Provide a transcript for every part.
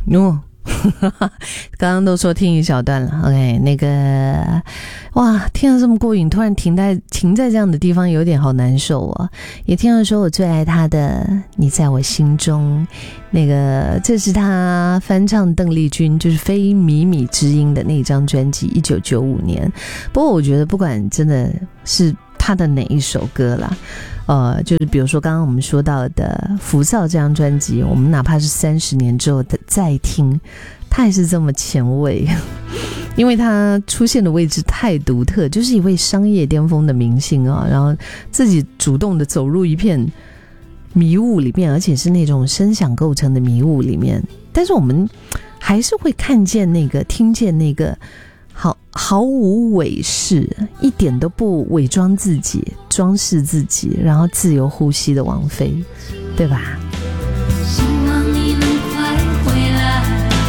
刚刚都说听一小段了 OK 那个哇听了这么过瘾，突然停在这样的地方有点好难受啊。也听了说我最爱他的你在我心中，那个这是他翻唱邓丽君就是非靡靡之音的那张专辑1995年。不过我觉得不管真的是他的哪一首歌啦，就是比如说刚刚我们说到的《浮躁》这张专辑，我们哪怕是30年之后再听，他还是这么前卫，因为他出现的位置太独特，就是一位商业巅峰的明星啊，然后自己主动的走入一片迷雾里面，而且是那种声响构成的迷雾里面，但是我们还是会看见那个听见那个毫无伪饰，一点都不伪装自己装饰自己，然后自由呼吸的王菲，对吧？ 希望你能快回来，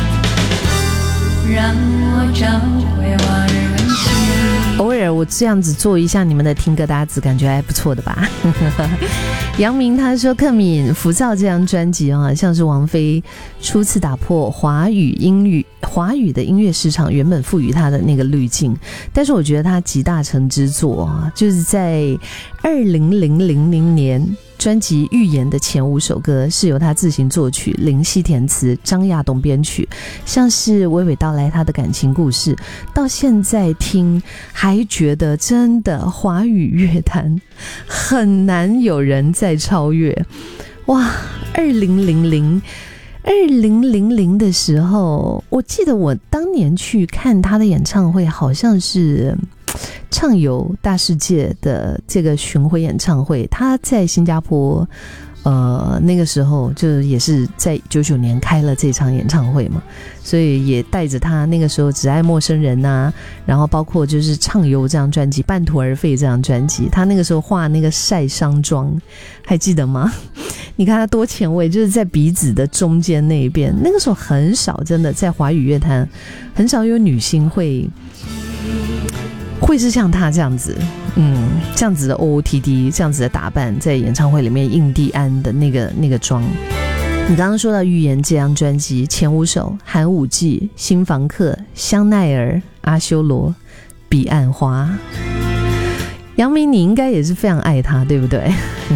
让我找回往日温馨。 偶尔我这样子做一下你们的听歌搭子，感觉还不错的吧？杨明他说克敏《浮躁》这张专辑啊，像是王菲初次打破华语的音乐市场原本赋予他的那个滤镜，但是我觉得他集大成之作啊，就是在2000年专辑《预言》的前5首歌是由他自行作曲，林夕填词，张亚东编曲，像是娓娓道来他的感情故事，到现在听还觉得真的华语乐坛很难有人再超越。哇，2000的时候，我记得我当年去看他的演唱会，好像是畅游大世界的这个巡回演唱会，他在新加坡那个时候就也是在99年开了这场演唱会嘛，所以也带着他那个时候只爱陌生人啊，然后包括就是畅游这张专辑，半途而废这张专辑，他那个时候画那个晒伤妆还记得吗？你看他多前卫，就是在鼻子的中间那一边，那个时候很少，真的在华语乐坛很少有女星会是像他这样子这样子的 OOTD 这样子的打扮，在演唱会里面印第安的那个妆。你刚刚说到《预言》这张专辑前5首，寒武纪、新房客、香奈儿、阿修罗、彼岸花。杨明你应该也是非常爱他对不对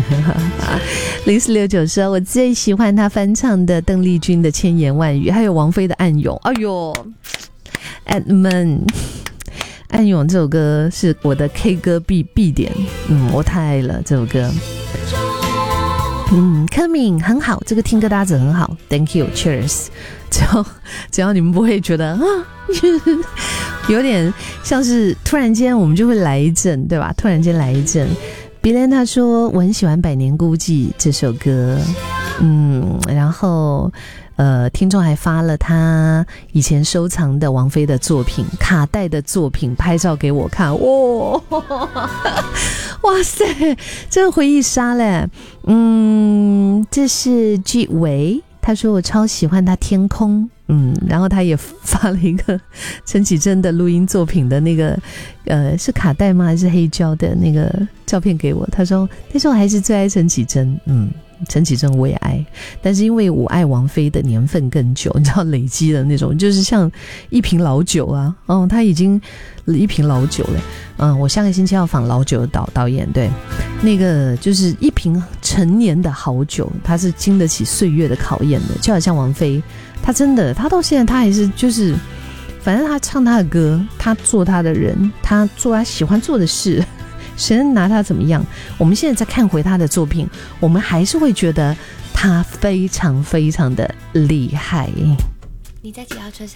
？0469说我最喜欢他翻唱的邓丽君的千言万语，还有王菲的暗涌。哎呦 Edmund，暗涌这首歌是我的 K 歌必点，我太爱了这首歌。柯敏很好，这个听歌搭子很好 ，Thank you，Cheers。只要你们不会觉得有点像是突然间我们就会来一阵，对吧？突然间来一阵。比莲他说我很喜欢《百年孤寂》这首歌，然后听众还发了他以前收藏的王菲的作品卡带的作品拍照给我看，哇塞，这个回忆杀嘞。这是纪维，他说我超喜欢他天空，然后他也发了一个陈绮贞的录音作品的那个是卡带吗还是黑胶的那个照片给我，他说但是我还是最爱陈绮贞，陈绮贞我也爱，但是因为我爱王菲的年份更久，你知道累积的那种，就是像一瓶老酒啊，他已经一瓶老酒了，我下个星期要访老酒的导演，对，那个就是一瓶陈年的好酒，他是经得起岁月的考验的，就好像王菲，他真的，他到现在他还是就是反正他唱他的歌，他做他的人，他做他喜欢做的事，谁能拿他怎么样？我们现在再看回他的作品，我们还是会觉得他非常非常的厉害。 你在几号车厢？